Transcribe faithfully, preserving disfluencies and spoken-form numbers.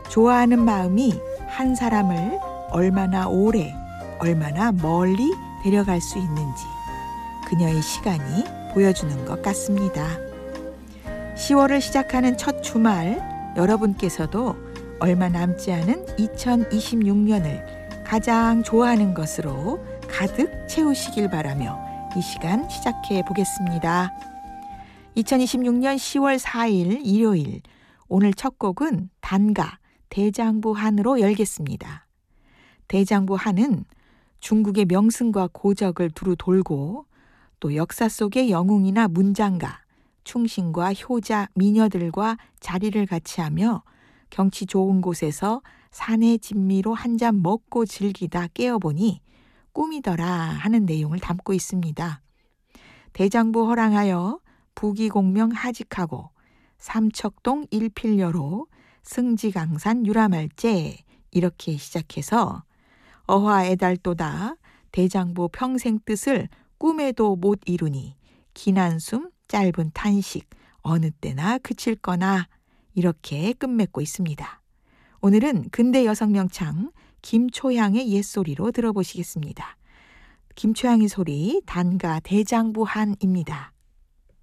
좋아하는 마음이 한 사람을 얼마나 오래, 얼마나 멀리 데려갈 수 있는지 그녀의 시간이 보여주는 것 같습니다. 시월을 시작하는 첫 주말, 여러분께서도 얼마 남지 않은 이천이십육 년을 가장 좋아하는 것으로 가득 채우시길 바라며 이 시간 시작해 보겠습니다. 이천이십육 년 시월 사일 일요일, 오늘 첫 곡은 단가 대장부 한으로 열겠습니다. 대장부 한은 중국의 명승과 고적을 두루 돌고 또 역사 속의 영웅이나 문장가, 충신과 효자, 미녀들과 자리를 같이 하며 경치 좋은 곳에서 산의 진미로 한 잔 먹고 즐기다 깨어보니 꿈이더라 하는 내용을 담고 있습니다. 대장부 허랑하여 부기공명 하직하고 삼척동 일필여로 승지강산 유람할제, 이렇게 시작해서 어화애달도다 대장부 평생 뜻을 꿈에도 못 이루니 긴 한숨 짧은 탄식 어느 때나 그칠 거나, 이렇게 끝맺고 있습니다. 오늘은 근대 여성 명창 김초향의 옛소리로 들어보시겠습니다. 김초향의 소리 단가 대장부 한입니다.